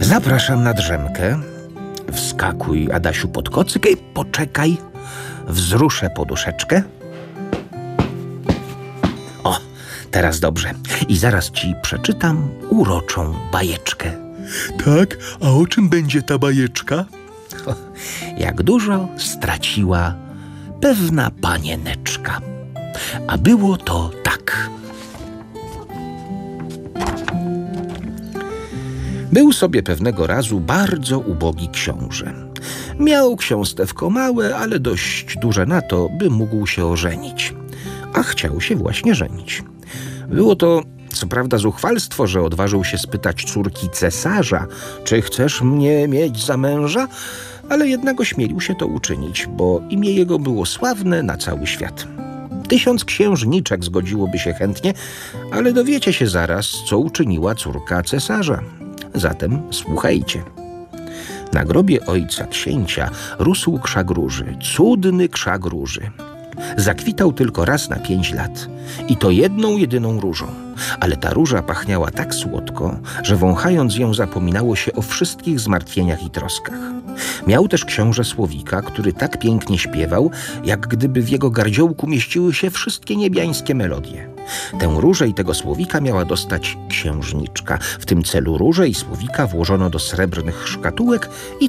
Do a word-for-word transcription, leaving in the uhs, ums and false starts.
Zapraszam na drzemkę. Wskakuj, Adasiu, pod kocyk i poczekaj. Wzruszę poduszeczkę. O, teraz dobrze. I zaraz ci przeczytam uroczą bajeczkę. Tak? A o czym będzie ta bajeczka? O, jak dużo straciła pewna panieneczka. A było to tak. Był sobie pewnego razu bardzo ubogi książę. Miał ksiąstewko małe, ale dość duże na to, by mógł się ożenić. A chciał się właśnie żenić. Było to co prawda zuchwalstwo, że odważył się spytać córki cesarza, czy chcesz mnie mieć za męża? Ale jednak ośmielił się to uczynić, bo imię jego było sławne na cały świat. Tysiąc księżniczek zgodziłoby się chętnie, ale dowiecie się zaraz, co uczyniła córka cesarza. Zatem słuchajcie. Na grobie ojca księcia rósł krzak róży, cudny krzak róży. Zakwitał tylko raz na pięć lat i to jedną, jedyną różą. Ale ta róża pachniała tak słodko, że wąchając ją zapominało się o wszystkich zmartwieniach i troskach. Miał też książę słowika, który tak pięknie śpiewał, jak gdyby w jego gardziołku mieściły się wszystkie niebiańskie melodie. Tę różę i tego słowika miała dostać księżniczka. W tym celu różę i słowika włożono do srebrnych szkatułek i